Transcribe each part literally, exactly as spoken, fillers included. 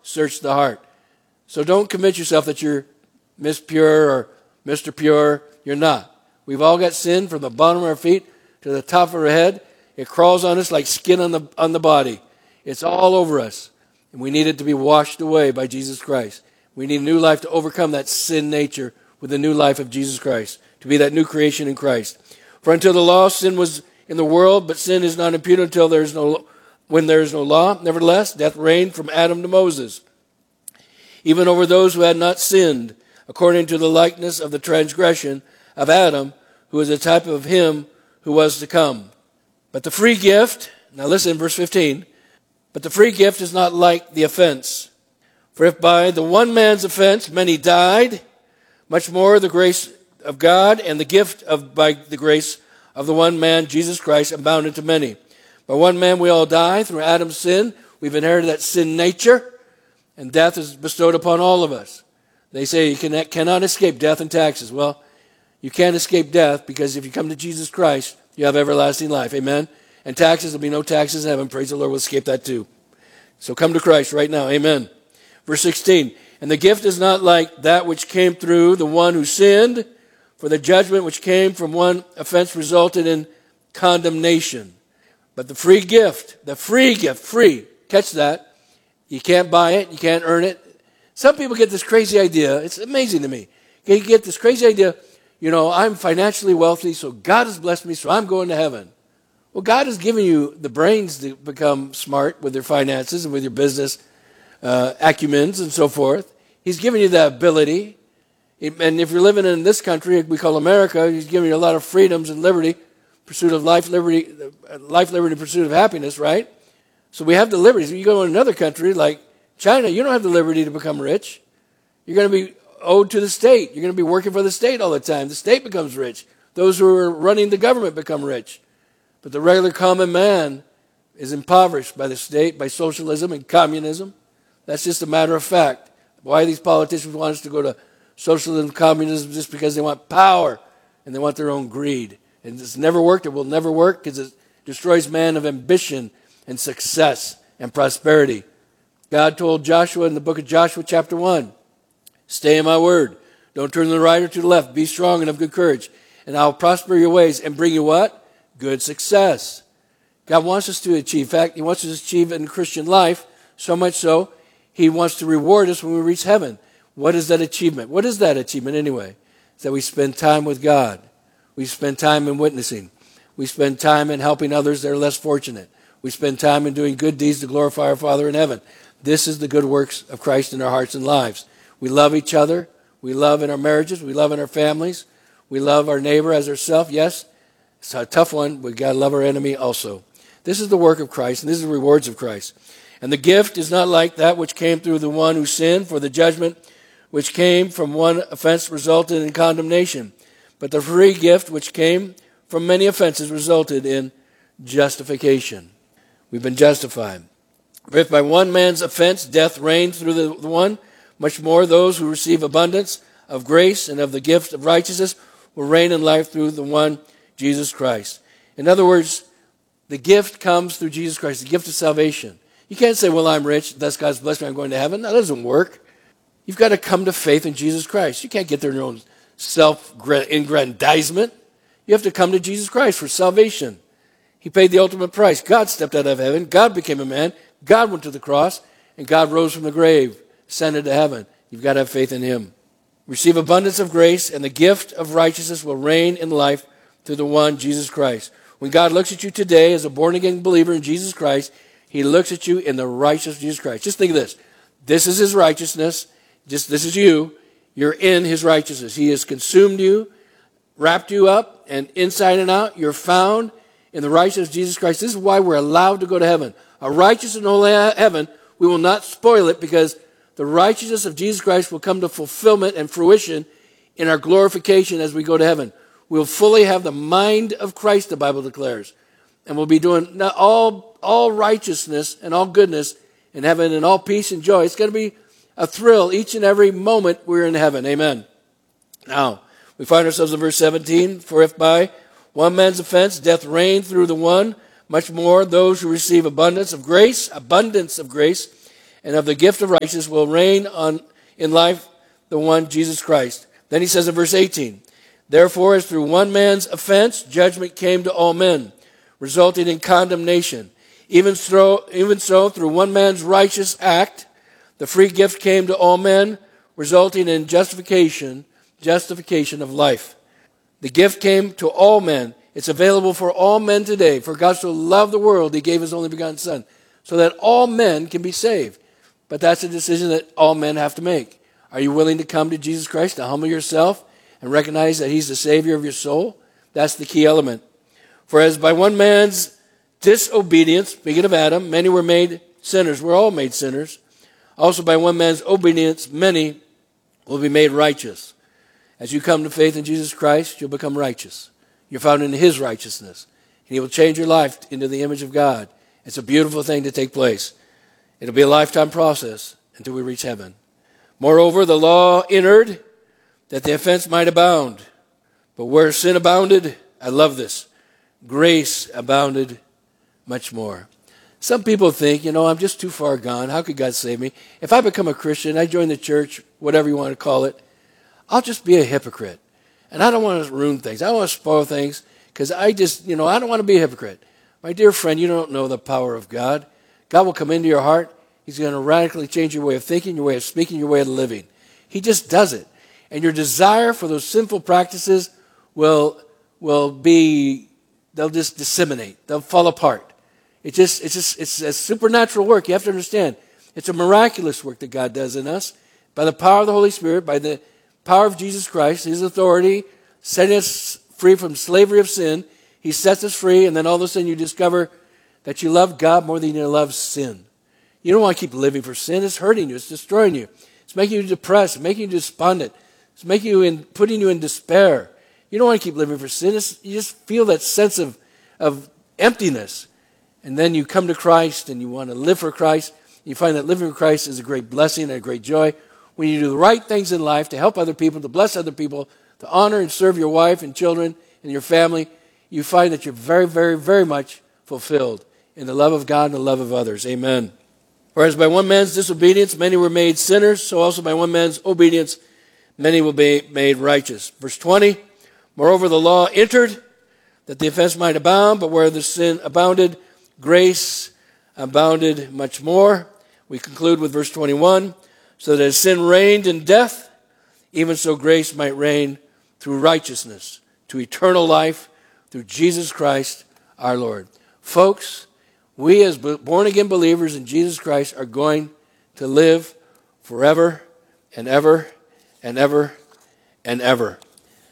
search the heart. So don't convince yourself that you're Miss Pure or Mister Pure. You're not. We've all got sin from the bottom of our feet to the top of our head. It crawls on us like skin on the on the body. It's all over us. And we need it to be washed away by Jesus Christ. We need a new life to overcome that sin nature with the new life of Jesus Christ, to be that new creation in Christ. For until the law, sin was in the world, but sin is not imputed until there is no when there is no law. Nevertheless, death reigned from Adam to Moses, even over those who had not sinned, according to the likeness of the transgression of Adam, who is a type of him who was to come. But the free gift, now listen, verse fifteen, but the free gift is not like the offense. For if by the one man's offense many died, much more the grace of God and the gift of by the grace of the one man, Jesus Christ, abounded to many. By one man we all die through Adam's sin. We've inherited that sin nature, and death is bestowed upon all of us. They say you can, cannot escape death and taxes. Well, you can't escape death because if you come to Jesus Christ, you have everlasting life. Amen? And taxes, there'll be no taxes in heaven. Praise the Lord, we'll escape that too. So come to Christ right now. Amen. Verse sixteen, and the gift is not like that which came through the one who sinned, for the judgment which came from one offense resulted in condemnation. But the free gift, the free gift, free, catch that. You can't buy it, you can't earn it. Some people get this crazy idea. It's amazing to me. You get this crazy idea, you know, I'm financially wealthy, so God has blessed me, so I'm going to heaven. Well, God has given you the brains to become smart with your finances and with your business uh, acumens and so forth. He's given you that ability. And if you're living in this country we call America, He's given you a lot of freedoms and liberty, pursuit of life, liberty, life, liberty, pursuit of happiness, right? So we have the liberties. You go to another country like China, you don't have the liberty to become rich. You're going to be owed to the state. You're going to be working for the state all the time. The state becomes rich. Those who are running the government become rich. But the regular common man is impoverished by the state, by socialism and communism. That's just a matter of fact. Why these politicians want us to go to socialism, communism, just because they want power and they want their own greed. And it's never worked. It will never work because it destroys man of ambition and success and prosperity. God told Joshua in the book of Joshua chapter one, stay in my word. Don't turn to the right or to the left. Be strong and of good courage. And I'll prosper your ways and bring you what? Good success. God wants us to achieve. In fact, He wants us to achieve in Christian life, so much so, He wants to reward us when we reach heaven. What is that achievement? What is that achievement anyway? It's that we spend time with God. We spend time in witnessing. We spend time in helping others that are less fortunate. We spend time in doing good deeds to glorify our Father in heaven. This is the good works of Christ in our hearts and lives. We love each other. We love in our marriages. We love in our families. We love our neighbor as ourselves. Yes, it's a tough one. We've got to love our enemy also. This is the work of Christ, and this is the rewards of Christ. And the gift is not like that which came through the one who sinned, for the judgment which came from one offense resulted in condemnation. But the free gift which came from many offenses resulted in justification. We've been justified. For if by one man's offense death reigned through the one, much more those who receive abundance of grace and of the gift of righteousness will reign in life through the one, Jesus Christ. In other words, the gift comes through Jesus Christ, the gift of salvation. You can't say, well, I'm rich, thus God's blessed me, I'm going to heaven. That doesn't work. You've got to come to faith in Jesus Christ. You can't get there in your own self-aggrandizement. You have to come to Jesus Christ for salvation. He paid the ultimate price. God stepped out of heaven. God became a man. God went to the cross, and God rose from the grave, ascended to heaven. You've got to have faith in Him. Receive abundance of grace, and the gift of righteousness will reign in life through the one, Jesus Christ. When God looks at you today as a born-again believer in Jesus Christ, He looks at you in the righteousness of Jesus Christ. Just think of this. This is His righteousness. Just this is you. You're in His righteousness. He has consumed you, wrapped you up, and inside and out, you're found in the righteousness of Jesus Christ. This is why we're allowed to go to heaven. A righteous and holy heaven, we will not spoil it because the righteousness of Jesus Christ will come to fulfillment and fruition in our glorification as we go to heaven. We'll fully have the mind of Christ, the Bible declares. And we'll be doing all, all righteousness and all goodness in heaven and all peace and joy. It's going to be a thrill each and every moment we're in heaven. Amen. Now, we find ourselves in verse seventeen. For if by one man's offense death reigned through the one, much more those who receive abundance of grace, abundance of grace, and of the gift of righteousness will reign on in life the one Jesus Christ. Then he says in verse eighteen, therefore, as through one man's offense, judgment came to all men, resulting in condemnation. Even so, even so, through one man's righteous act, the free gift came to all men, resulting in justification, justification of life. The gift came to all men. It's available for all men today. For God so loved the world, he gave his only begotten Son, so that all men can be saved. But that's a decision that all men have to make. Are you willing to come to Jesus Christ, to humble yourself, and recognize that he's the Savior of your soul? That's the key element. For as by one man's disobedience, speaking of Adam, many were made sinners. We're all made sinners. Also by one man's obedience, many will be made righteous. As you come to faith in Jesus Christ, you'll become righteous. You're found in his righteousness. And he will change your life into the image of God. It's a beautiful thing to take place. It'll be a lifetime process until we reach heaven. Moreover, the law entered that the offense might abound. But where sin abounded, I love this, grace abounded much more. Some people think, you know, I'm just too far gone. How could God save me? If I become a Christian, I join the church, whatever you want to call it, I'll just be a hypocrite. And I don't want to ruin things. I don't want to spoil things because I just, you know, I don't want to be a hypocrite. My dear friend, you don't know the power of God. God will come into your heart. He's going to radically change your way of thinking, your way of speaking, your way of living. He just does it. And your desire for those sinful practices will, will be, they'll just disseminate. They'll fall apart. It just, it's just, it's a supernatural work. You have to understand. It's a miraculous work that God does in us by the power of the Holy Spirit, by the power of Jesus Christ, his authority, setting us free from slavery of sin. He sets us free, and then all of a sudden you discover that you love God more than you love sin. You don't want to keep living for sin. It's hurting you. It's destroying you. It's making you depressed. It's making you despondent. It's making you in, putting you in despair. You don't want to keep living for sin. It's, you just feel that sense of, of emptiness. And then you come to Christ and you want to live for Christ. You find that living for Christ is a great blessing and a great joy. When you do the right things in life to help other people, to bless other people, to honor and serve your wife and children and your family, you find that you're very, very, very much fulfilled in the love of God and the love of others. Amen. Whereas by one man's disobedience, many were made sinners, so also by one man's obedience, many will be made righteous. Verse twenty, moreover, the law entered that the offense might abound, but where the sin abounded, grace abounded much more. We conclude with verse twenty-one, so that as sin reigned in death, even so grace might reign through righteousness to eternal life through Jesus Christ our Lord. Folks, we as born-again believers in Jesus Christ are going to live forever and ever and ever and ever.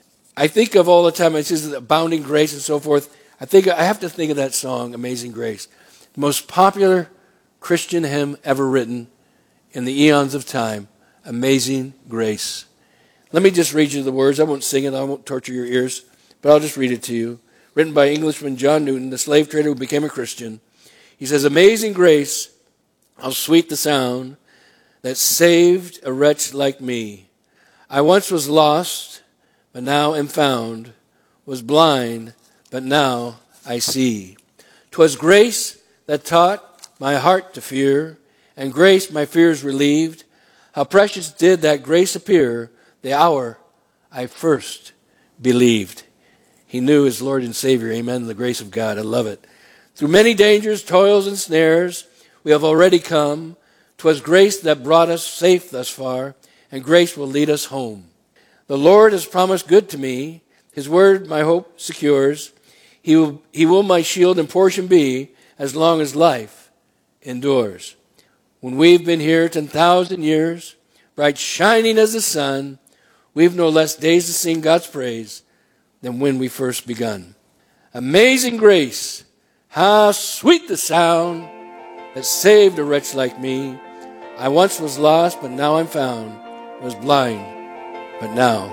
I think of all the time, it says abounding grace and so forth. I think I have to think of that song, Amazing Grace. The most popular Christian hymn ever written in the eons of time, Amazing Grace. Let me just read you the words. I won't sing it. I won't torture your ears, but I'll just read it to you. Written by Englishman John Newton, the slave trader who became a Christian. He says, amazing grace, how sweet the sound that saved a wretch like me. I once was lost, but now am found, was blind, but now I see. 'Twas grace that taught my heart to fear, and grace my fears relieved. How precious did that grace appear the hour I first believed. He knew his Lord and Savior. Amen. The grace of God. I love it. Through many dangers, toils, and snares, we have already come. 'Twas grace that brought us safe thus far, and grace will lead us home. The Lord has promised good to me. His word my hope secures. He will, he will my shield and portion be as long as life endures. When we've been here ten thousand years, bright shining as the sun, we've no less days to sing God's praise than when we first begun. Amazing grace, how sweet the sound that saved a wretch like me. I once was lost, but now I'm found, was blind, but now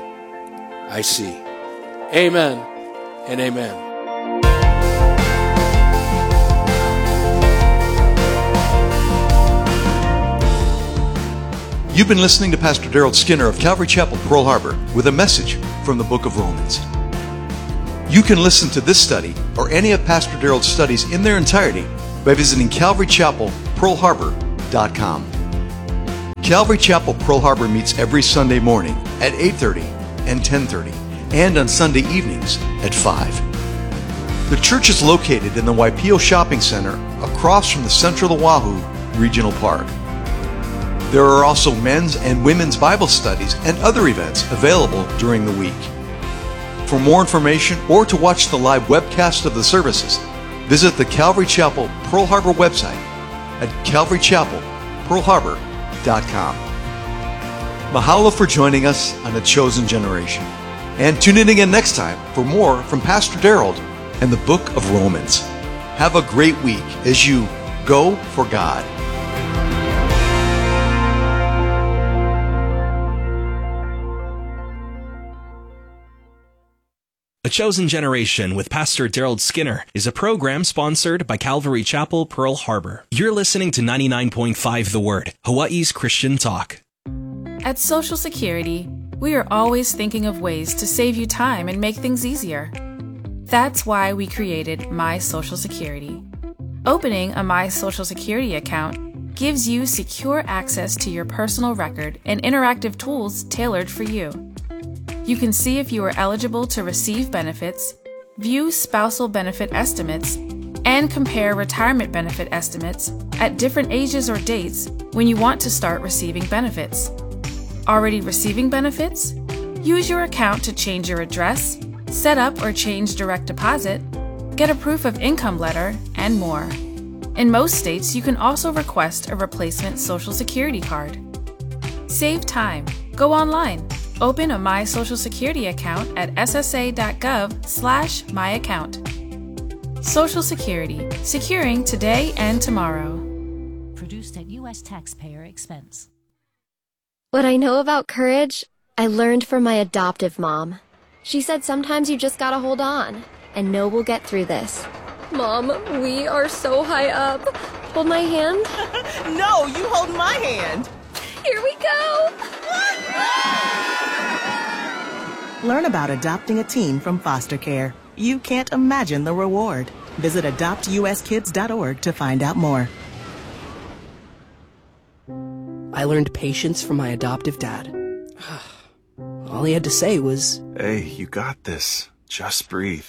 I see. Amen and amen. You've been listening to Pastor Daryl Skinner of Calvary Chapel, Pearl Harbor, with a message from the book of Romans. You can listen to this study or any of Pastor Daryl's studies in their entirety by visiting calvary chapel pearl harbor dot com. Calvary Chapel Pearl Harbor meets every Sunday morning at eight thirty and ten thirty, and on Sunday evenings at five. The church is located in the Waipio Shopping Center across from the Central Oahu Regional Park. There are also men's and women's Bible studies and other events available during the week. For more information or to watch the live webcast of the services, visit the Calvary Chapel Pearl Harbor website at calvary chapel pearl harbor dot com. Mahalo for joining us on The Chosen Generation. And tune in again next time for more from Pastor Daryl and the book of Romans. Have a great week as you go for God. A Chosen Generation with Pastor Daryl Skinner is a program sponsored by Calvary Chapel, Pearl Harbor. You're listening to ninety-nine point five The Word, Hawaii's Christian talk. At Social Security, we are always thinking of ways to save you time and make things easier. That's why we created My Social Security. Opening a My Social Security account gives you secure access to your personal record and interactive tools tailored for you. You can see if you are eligible to receive benefits, view spousal benefit estimates, and compare retirement benefit estimates at different ages or dates when you want to start receiving benefits. Already receiving benefits? Use your account to change your address, set up or change direct deposit, get a proof of income letter, and more. In most states, you can also request a replacement Social Security card. Save time. Go online. Open a My Social Security account at s s a dot gov slash my account. Social Security, securing today and tomorrow. Produced at U S taxpayer expense. What I know about courage, I learned from my adoptive mom. She said sometimes you just gotta hold on, and know we'll get through this. Mom, we are so high up. Hold my hand. No, you hold my hand. Here we go. Learn about adopting a teen from foster care. You can't imagine the reward. Visit adopt u s kids dot org to find out more. I learned patience from my adoptive dad. All he had to say was, "Hey, you got this. Just breathe."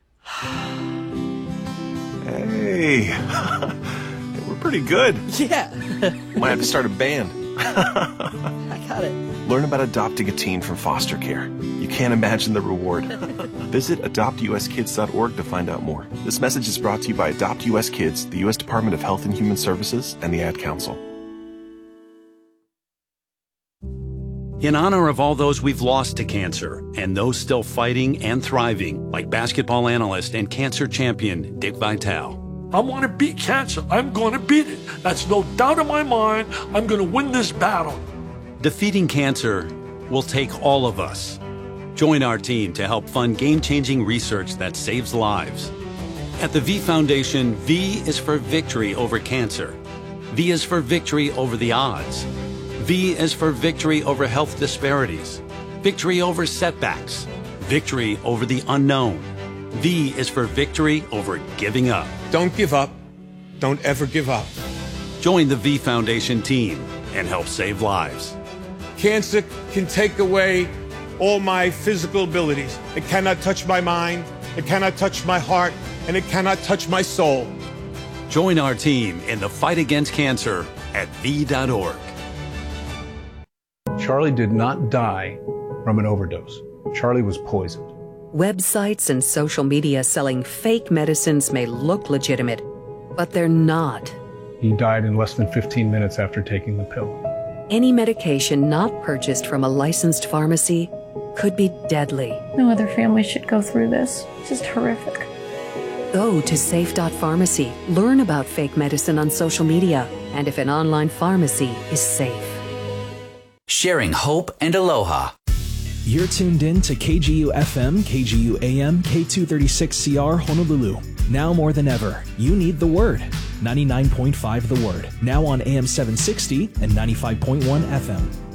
Hey, we're pretty good. Yeah. Might have to start a band. I got it. Learn about adopting a teen from foster care. You can't imagine the reward. Visit adopt u s kids dot org to find out more. This message is brought to you by Adopt U S Kids, the U S Department of Health and Human Services, and the Ad Council. In honor of all those we've lost to cancer and those still fighting and thriving, like basketball analyst and cancer champion Dick Vitale. I want to beat cancer. I'm going to beat it. That's no doubt in my mind. I'm going to win this battle. Defeating cancer will take all of us. Join our team to help fund game-changing research that saves lives. At the V Foundation, V is for victory over cancer. V is for victory over the odds. V is for victory over health disparities, victory over setbacks, victory over the unknown. V is for victory over giving up. Don't give up. Don't ever give up. Join the V Foundation team and help save lives. Cancer can take away all my physical abilities. It cannot touch my mind, it cannot touch my heart, and it cannot touch my soul. Join our team in the fight against cancer at v dot org. Charlie did not die from an overdose. Charlie was poisoned. Websites and social media selling fake medicines may look legitimate, but they're not. He died in less than fifteen minutes after taking the pill. Any medication not purchased from a licensed pharmacy could be deadly. No other family should go through this. It's just horrific. Go to safe dot pharmacy. Learn about fake medicine on social media and if an online pharmacy is safe. Sharing hope and aloha. You're tuned in to K G U F M, K G U A M, K two thirty-six C R Honolulu. Now more than ever, you need the Word. ninety-nine point five The Word. Now on A M seven sixty and ninety-five point one F M.